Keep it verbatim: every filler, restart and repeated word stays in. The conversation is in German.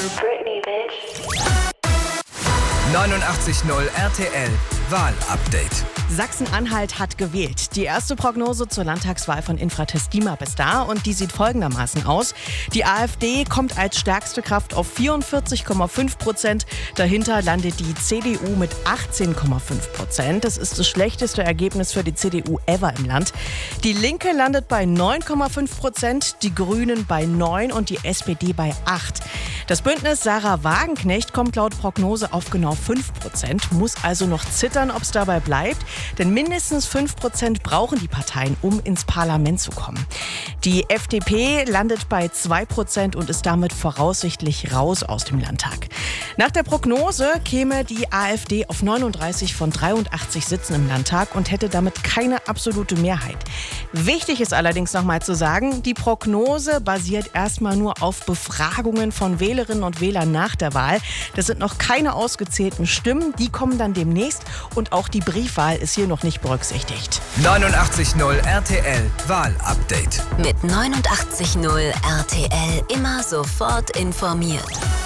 Britney, bitch. neunundachtzig Komma null R T L Wahlupdate. Sachsen-Anhalt hat gewählt. Die erste Prognose zur Landtagswahl von Infratest DIMAP ist da und die sieht folgendermaßen aus. Die AfD kommt als stärkste Kraft auf vierundvierzig Komma fünf Prozent. Dahinter landet die C D U mit achtzehn Komma fünf Prozent. Das ist das schlechteste Ergebnis für die C D U ever im Land. Die Linke landet bei neun Komma fünf Prozent, die Grünen bei neun und die S P D bei acht. Das Bündnis Sarah Wagenknecht kommt laut Prognose auf genau fünf Prozent, muss also noch zittern, ob es dabei bleibt. Denn mindestens fünf Prozent brauchen die Parteien, um ins Parlament zu kommen. Die F D P landet bei zwei Prozent und ist damit voraussichtlich raus aus dem Landtag. Nach der Prognose käme die AfD auf neununddreißig von dreiundachtzig Sitzen im Landtag und hätte damit keine absolute Mehrheit. Wichtig ist allerdings nochmal zu sagen, die Prognose basiert erstmal nur auf Befragungen von Wählerinnen und Wählern nach der Wahl. Das sind noch keine ausgezählten Stimmen, die kommen dann demnächst und auch die Briefwahl ist hier noch nicht berücksichtigt. neunundachtzig Komma null R T L Wahlupdate. Mit neunundachtzig Komma null R T L immer sofort informiert.